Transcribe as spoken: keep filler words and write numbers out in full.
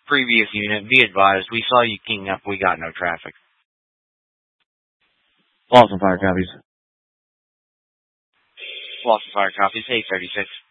Previous unit, be advised, we saw you king up, we got no traffic. Lost and fire copies. Lost and fire copies, eight thirty-six.